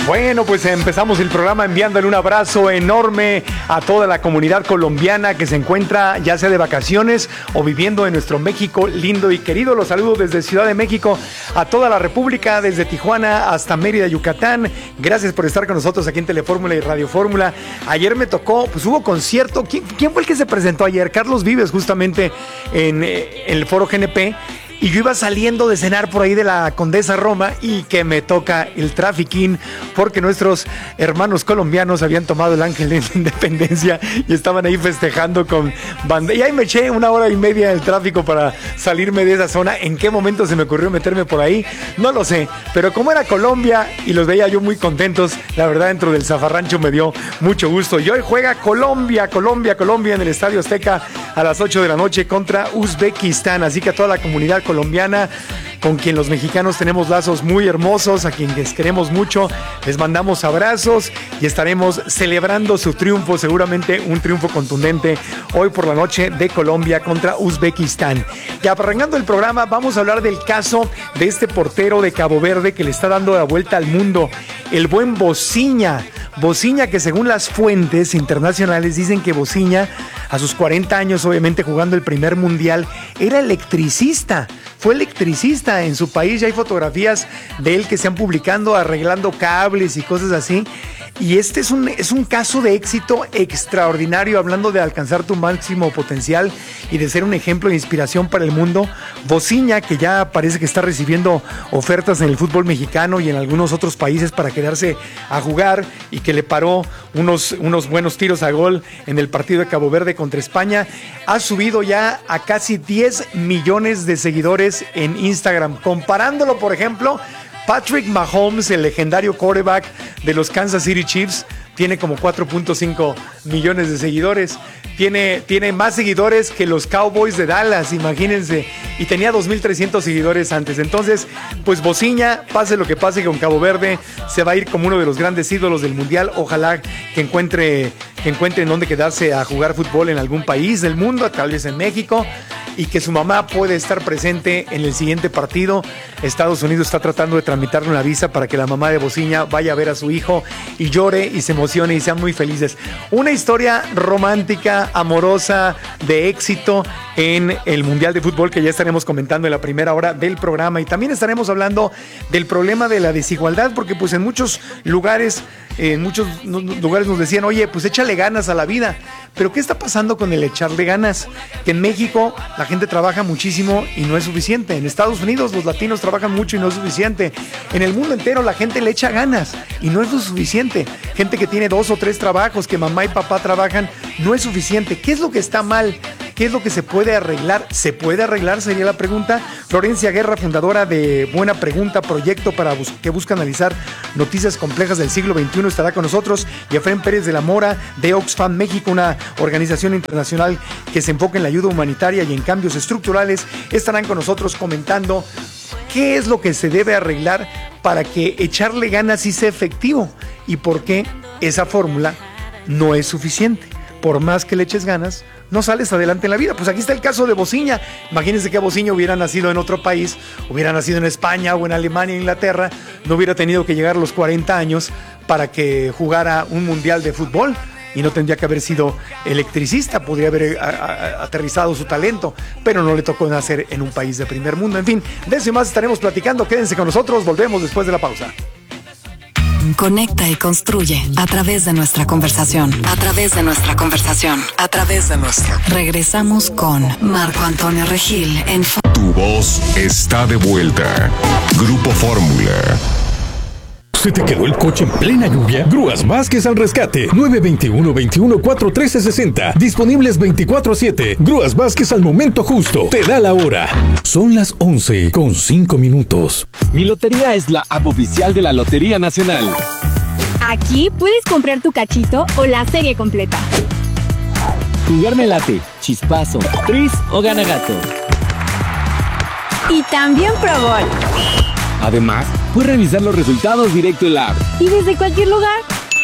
Bueno, pues empezamos el programa enviándole un abrazo enorme a toda la comunidad colombiana que se encuentra ya sea de vacaciones o viviendo en nuestro México lindo y querido. Los saludo desde Ciudad de México a toda la República, desde Tijuana hasta Mérida, Yucatán. Gracias por estar con nosotros aquí en Telefórmula y Radio Fórmula. Ayer me tocó, pues hubo concierto. ¿Quién fue el que se presentó ayer? Carlos Vives, justamente en el Foro GNP. Y yo iba saliendo de cenar por ahí de la Condesa Roma y que me toca el trafiquín porque nuestros hermanos colombianos habían tomado el Ángel de la Independencia y estaban ahí festejando con banda. Y ahí me eché 1 hora y media en el tráfico para salirme de esa zona. ¿En qué momento se me ocurrió meterme por ahí? No lo sé. Pero como era Colombia y los veía yo muy contentos, la verdad dentro del zafarrancho me dio mucho gusto. Y hoy juega Colombia en el Estadio Azteca a las 8 de la noche contra Uzbekistán. Así que a toda la comunidad colombiana, con quien los mexicanos tenemos lazos muy hermosos, a quienes queremos mucho, les mandamos abrazos y estaremos celebrando su triunfo, seguramente un triunfo contundente hoy por la noche de Colombia contra Uzbekistán. Y arrancando el programa, vamos a hablar del caso de este portero de Cabo Verde que le está dando la vuelta al mundo, el buen Bociña, que según las fuentes internacionales dicen que Bociña, a sus 40 años, obviamente jugando el primer mundial, era electricista. Fue electricista en su país. Ya hay fotografías de él que se han publicando arreglando cables y cosas así. Y este es un caso de éxito extraordinario, hablando de alcanzar tu máximo potencial y de ser un ejemplo de inspiración para el mundo. Bociña, que ya parece que está recibiendo ofertas en el fútbol mexicano y en algunos otros países para quedarse a jugar, y que le paró unos buenos tiros a gol en el partido de Cabo Verde contra España, ha subido ya a casi 10 millones de seguidores en Instagram. Comparándolo, por ejemplo, Patrick Mahomes, el legendario quarterback de los Kansas City Chiefs, tiene como 4.5 millones de seguidores. Tiene más seguidores que los Cowboys de Dallas, imagínense. Y tenía 2.300 seguidores antes. Entonces, pues Bociña, pase lo que pase con Cabo Verde, se va a ir como uno de los grandes ídolos del Mundial. Ojalá que encuentre en dónde quedarse a jugar fútbol en algún país del mundo, tal vez en México, y que su mamá puede estar presente en el siguiente partido. Estados Unidos está tratando de tramitarle una visa para que la mamá de Bociña vaya a ver a su hijo y llore y se emocione y sean muy felices. Una historia romántica, amorosa, de éxito en el Mundial de Fútbol, que ya estaremos comentando en la primera hora del programa. Y también estaremos hablando del problema de la desigualdad, porque pues en muchos lugares nos decían, oye, pues échale ganas a la vida. Pero ¿qué está pasando con el echarle ganas? Que en México la gente trabaja muchísimo y no es suficiente. En Estados Unidos los latinos trabajan mucho y no es suficiente. En el mundo entero la gente le echa ganas y no es lo suficiente. Gente que tiene 2 o 3 trabajos, que mamá y papá trabajan, no es suficiente. ¿Qué es lo que está mal? ¿Qué es lo que se puede arreglar? ¿Se puede arreglar? Sería la pregunta. Florencia Guerra, fundadora de Buena Pregunta, proyecto que busca analizar noticias complejas del siglo XXI, estará con nosotros. Y Efraín Pérez de la Mora, de Oxfam México, una organización internacional que se enfoca en la ayuda humanitaria y en cambios estructurales, estarán con nosotros comentando qué es lo que se debe arreglar para que echarle ganas sí sea efectivo y por qué esa fórmula no es suficiente. Por más que le eches ganas, no sales adelante en la vida. Pues aquí está el caso de Bociña. Imagínense que Bociña hubiera nacido en otro país, hubiera nacido en España o en Alemania, Inglaterra, no hubiera tenido que llegar a los 40 años para que jugara un mundial de fútbol y no tendría que haber sido electricista. Podría haber aterrizado su talento, pero no le tocó nacer en un país de primer mundo. En fin, de eso y más estaremos platicando. Quédense con nosotros, volvemos después de la pausa. Conecta y construye a través de nuestra conversación. Regresamos con Marco Antonio Regil en Tu voz está de vuelta. Grupo Fórmula. ¿Se te quedó el coche en plena lluvia? Grúas Vázquez al rescate. 921-21-41360. Disponibles 24/7. Grúas Vázquez al momento justo. Te da la hora. Son las 11:05. Mi lotería es la app oficial de la Lotería Nacional. Aquí puedes comprar tu cachito o la serie completa. Jugarme late, chispazo, tris o gana gato. Y también Pro Gol. Además, puedes revisar los resultados directo en la app. Y desde cualquier lugar.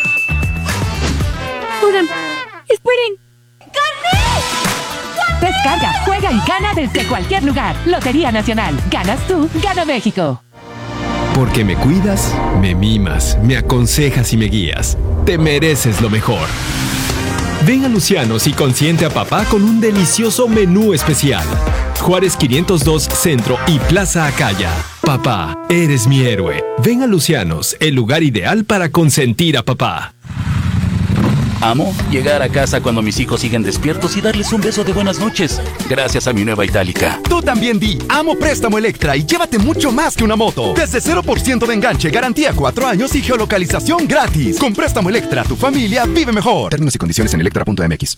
Oigan, esperen. ¡Gané! Descarga, juega y gana desde cualquier lugar. Lotería Nacional. Ganas tú, gana México. Porque me cuidas, me mimas, me aconsejas y me guías. Te mereces lo mejor. Ven a Lucianos y consiente a papá con un delicioso menú especial. Juárez 502 Centro y Plaza Acaya. Papá, eres mi héroe. Ven a Lucianos, el lugar ideal para consentir a papá. Amo llegar a casa cuando mis hijos siguen despiertos y darles un beso de buenas noches, gracias a mi nueva Itálica. Tú también di Amo Préstamo Electra y llévate mucho más que una moto. Desde 0% de enganche, garantía 4 años y geolocalización gratis. Con Préstamo Electra, tu familia vive mejor. Términos y condiciones en electra.mx.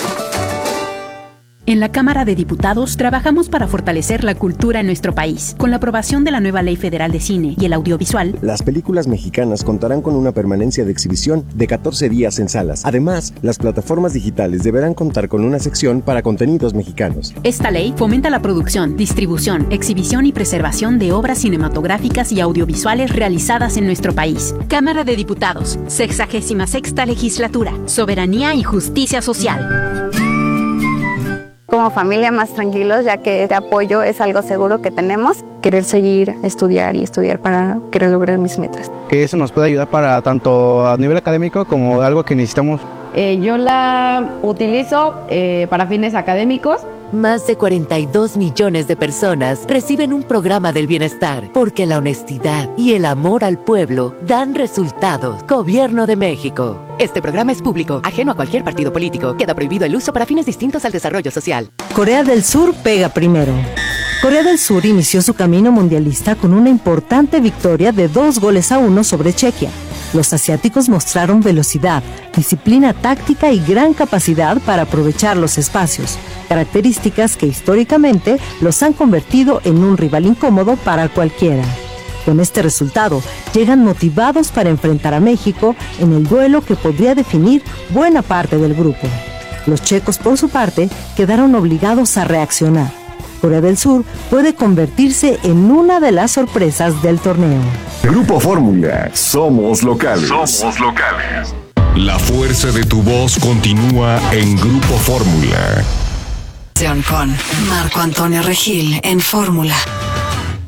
En la Cámara de Diputados trabajamos para fortalecer la cultura en nuestro país. Con la aprobación de la nueva Ley Federal de Cine y el Audiovisual, las películas mexicanas contarán con una permanencia de exhibición de 14 días en salas. Además, las plataformas digitales deberán contar con una sección para contenidos mexicanos. Esta ley fomenta la producción, distribución, exhibición y preservación de obras cinematográficas y audiovisuales realizadas en nuestro país. Cámara de Diputados, 66ª Legislatura, Soberanía y Justicia Social. Como familia más tranquilos, ya que este apoyo es algo seguro que tenemos. Querer seguir, estudiar para querer lograr mis metas. Que eso nos puede ayudar para tanto a nivel académico como algo que necesitamos. Yo la utilizo para fines académicos. Más de 42 millones de personas reciben un programa del bienestar porque la honestidad y el amor al pueblo dan resultados. Gobierno de México. Este programa es público, ajeno a cualquier partido político. Queda prohibido el uso para fines distintos al desarrollo social. Corea del Sur pega primero. Corea del Sur inició su camino mundialista con una importante victoria de 2-1 sobre Chequia. Los asiáticos mostraron velocidad, disciplina táctica y gran capacidad para aprovechar los espacios, características que históricamente los han convertido en un rival incómodo para cualquiera. Con este resultado, llegan motivados para enfrentar a México en el duelo que podría definir buena parte del grupo. Los checos, por su parte, quedaron obligados a reaccionar. Corea del Sur puede convertirse en una de las sorpresas del torneo. Grupo Fórmula, somos locales. Somos locales. La fuerza de tu voz continúa en Grupo Fórmula. Con Marco Antonio Regil en Fórmula.